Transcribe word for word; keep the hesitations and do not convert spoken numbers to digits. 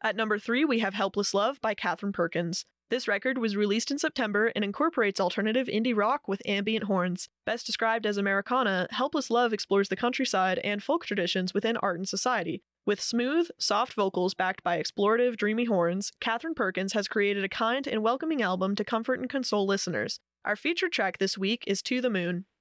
At number three, we have Helpless Love by Katherine Perkins. This record was released in September and incorporates alternative indie rock with ambient horns. Best described as Americana, Helpless Love explores the countryside and folk traditions within art and society. With smooth, soft vocals backed by explorative, dreamy horns, Katherine Perkins has created a kind and welcoming album to comfort and console listeners. Our featured track this week is To the Moon.